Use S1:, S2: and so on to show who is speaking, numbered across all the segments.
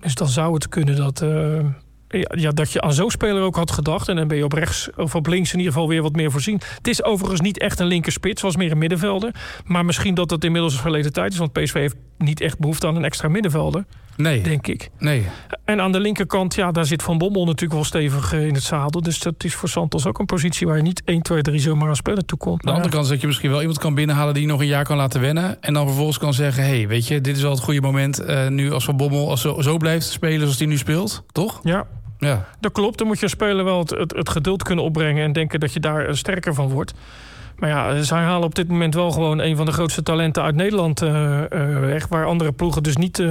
S1: Dus dan zou het kunnen dat... dat je aan zo'n speler ook had gedacht. En dan ben je op rechts of op links in ieder geval weer wat meer voorzien. Het is overigens niet echt een linkerspits, was meer een middenvelder. Maar misschien dat het inmiddels een verleden tijd is. Want PSV heeft niet echt behoefte aan een extra middenvelder.
S2: Nee.
S1: Denk ik.
S2: Nee.
S1: En aan de linkerkant, daar zit Van Bommel natuurlijk wel stevig in het zadel. Dus dat is voor Santos ook een positie waar je niet 1, 2, 3 zomaar aan speler toe komt.
S2: Aan de andere kant is dat je misschien wel iemand kan binnenhalen die je nog een jaar kan laten wennen. En dan vervolgens kan zeggen, hey, weet je, dit is wel het goede moment. Nu als Van Bommel als zo blijft spelen zoals hij nu speelt, toch?
S1: Ja, dat klopt. Dan moet je als speler wel het geduld kunnen opbrengen en denken dat je daar sterker van wordt. Maar ja, zij halen op dit moment wel gewoon een van de grootste talenten uit Nederland weg, waar andere ploegen dus niet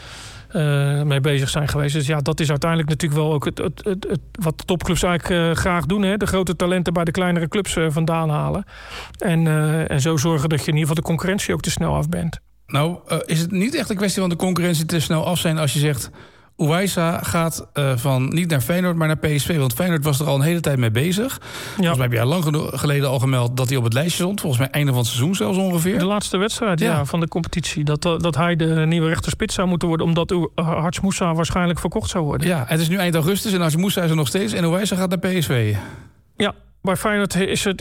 S1: mee bezig zijn geweest. Dus ja, dat is uiteindelijk natuurlijk wel ook wat de topclubs eigenlijk graag doen. Hè? De grote talenten bij de kleinere clubs vandaan halen. En zo zorgen dat je in ieder geval de concurrentie ook te snel af bent.
S2: Nou, is het niet echt een kwestie van de concurrentie te snel af zijn als je zegt... Uwaisa gaat van niet naar Feyenoord, maar naar PSV. Want Feyenoord was er al een hele tijd mee bezig. Volgens mij heb je lang geleden al gemeld dat hij op het lijstje stond. Volgens mij einde van het seizoen zelfs ongeveer.
S1: De laatste wedstrijd van de competitie. Dat hij de nieuwe rechterspits zou moeten worden, omdat Hacı Moussa waarschijnlijk verkocht zou worden.
S2: Ja, het is nu eind augustus en Hacı Moussa is er nog steeds. En Uwaisa gaat naar PSV.
S1: Ja, bij Feyenoord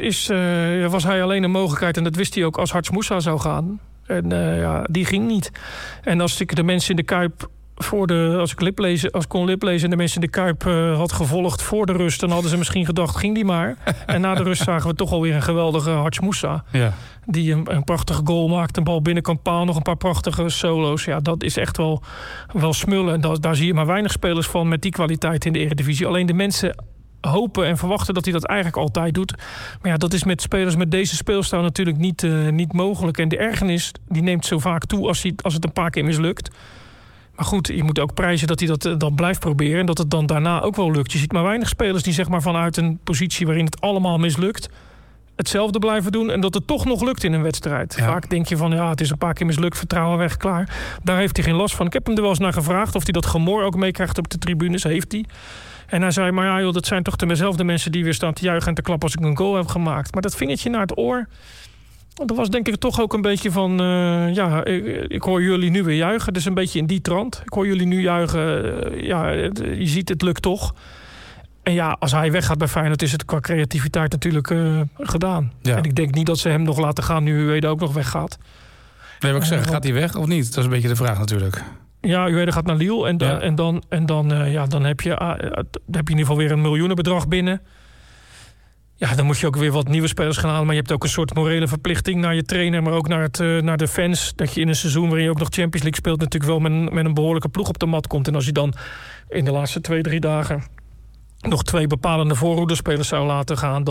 S1: was hij alleen een mogelijkheid. En dat wist hij ook als Hacı Moussa zou gaan. En die ging niet. En als ik de mensen in de Kuip... als ik kon liplezen en de mensen in de Kuip had gevolgd voor de rust... dan hadden ze misschien gedacht, ging die maar. En na de rust zagen we toch alweer een geweldige Hacı Moussa. Ja. Die een prachtige goal maakt, een bal binnenkant paal... nog een paar prachtige solo's. Ja, dat is echt wel smullen. En daar zie je maar weinig spelers van met die kwaliteit in de Eredivisie. Alleen de mensen hopen en verwachten dat hij dat eigenlijk altijd doet. Maar ja, dat is met spelers met deze speelstijl natuurlijk niet mogelijk. En de ergernis die neemt zo vaak toe als het een paar keer mislukt... Maar goed, je moet ook prijzen dat hij dat dan blijft proberen... en dat het dan daarna ook wel lukt. Je ziet maar weinig spelers die zeg maar vanuit een positie... waarin het allemaal mislukt, hetzelfde blijven doen... en dat het toch nog lukt in een wedstrijd. Ja. Vaak denk je van, het is een paar keer mislukt, vertrouwen weg, klaar. Daar heeft hij geen last van. Ik heb hem er wel eens naar gevraagd of hij dat gemor ook meekrijgt op de tribunes. Heeft hij. En hij zei, maar dat zijn toch dezelfde mensen... die weer staan te juichen en te klappen als ik een goal heb gemaakt. Maar dat vingertje naar het oor... Dat was denk ik toch ook een beetje van... ik hoor jullie nu weer juichen. Dus een beetje in die trant. Ik hoor jullie nu juichen. Je ziet, het lukt toch. En ja, als hij weggaat bij Feyenoord... is het qua creativiteit natuurlijk gedaan. Ja. En ik denk niet dat ze hem nog laten gaan... nu Ueda ook nog weggaat.
S2: Nee, wat ik zeg, gaat hij weg of niet? Dat is een beetje de vraag natuurlijk.
S1: Ja, Ueda gaat naar Lille. Dan heb je in ieder geval weer een miljoenenbedrag binnen... Ja, dan moet je ook weer wat nieuwe spelers gaan halen. Maar je hebt ook een soort morele verplichting naar je trainer... maar ook naar de fans. Dat je in een seizoen waarin je ook nog Champions League speelt... natuurlijk wel met een behoorlijke ploeg op de mat komt. En als je dan in de laatste 2-3 dagen... nog 2 bepalende voorhoederspelers zou laten gaan...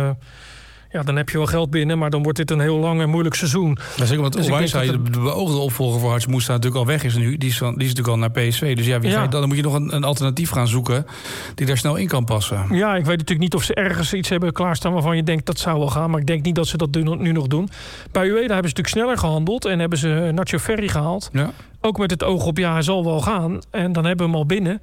S1: dan heb je wel geld binnen, maar dan wordt dit een heel lang en moeilijk seizoen.
S2: Ja, zeker, want Uwaisa, de beoogde opvolger voor Hacı Moussa natuurlijk al weg is nu. Die is natuurlijk al naar PSV. Dus dan moet je nog een alternatief gaan zoeken die daar snel in kan passen.
S1: Ja, ik weet natuurlijk niet of ze ergens iets hebben klaarstaan waarvan je denkt dat zou wel gaan. Maar ik denk niet dat ze dat nu nog doen. Bij Ueda hebben ze natuurlijk sneller gehandeld en hebben ze Nacho Ferri gehaald. Ja. Ook met het oog op, hij zal wel gaan. En dan hebben we hem al binnen.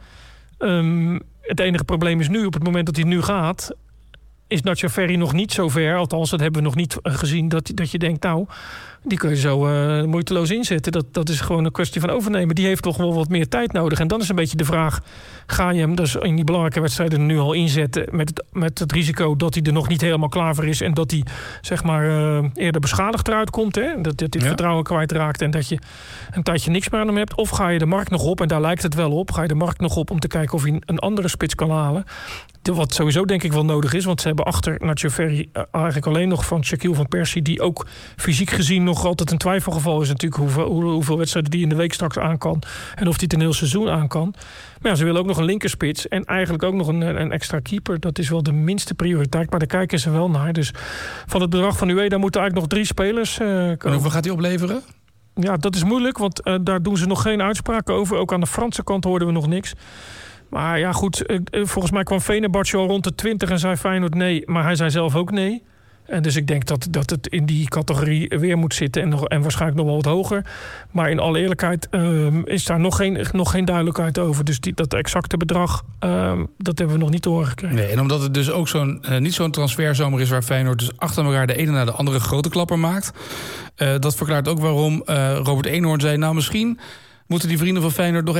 S1: Het enige probleem is nu, op het moment dat hij nu gaat... is Nacho Ferri nog niet zo ver, althans dat hebben we nog niet gezien... dat je denkt, die kun je zo moeiteloos inzetten. Dat is gewoon een kwestie van overnemen. Die heeft toch wel wat meer tijd nodig. En dan is een beetje de vraag, ga je hem dus in die belangrijke wedstrijden nu al inzetten... met het risico dat hij er nog niet helemaal klaar voor is... en dat hij zeg maar eerder beschadigd eruit komt. Hè? Dat dit vertrouwen kwijtraakt en dat je een tijdje niks meer aan hem hebt. Of ga je de markt nog op, en daar lijkt het wel op... ga je de markt nog op om te kijken of hij een andere spits kan halen... Wat sowieso denk ik wel nodig is. Want ze hebben achter Nacho Ferri eigenlijk alleen nog van Shaquille van Persie... die ook fysiek gezien nog altijd een twijfelgeval is natuurlijk... hoeveel wedstrijden die in de week straks aan kan... en of die het een heel seizoen aan kan. Maar ze willen ook nog een linkerspits... en eigenlijk ook nog een extra keeper. Dat is wel de minste prioriteit, maar daar kijken ze wel naar. Dus van het bedrag van Ueda moeten eigenlijk nog 3 spelers komen.
S2: En hoeveel gaat hij opleveren?
S1: Ja, dat is moeilijk, want daar doen ze nog geen uitspraken over. Ook aan de Franse kant hoorden we nog niks... Maar ja, goed, volgens mij kwam Fenerbahce al rond de 20 en zei Feyenoord nee. Maar hij zei zelf ook nee. En dus ik denk dat het in die categorie weer moet zitten. En waarschijnlijk nog wel wat hoger. Maar in alle eerlijkheid is daar nog geen duidelijkheid over. Dus dat exacte bedrag, dat hebben we nog niet te horen gekregen.
S2: Nee, en omdat het dus ook niet zo'n transferzomer is... waar Feyenoord dus achter elkaar de ene na de andere grote klapper maakt. Dat verklaart ook waarom Robert Eenhoorn zei... nou, misschien moeten die vrienden van Feyenoord nog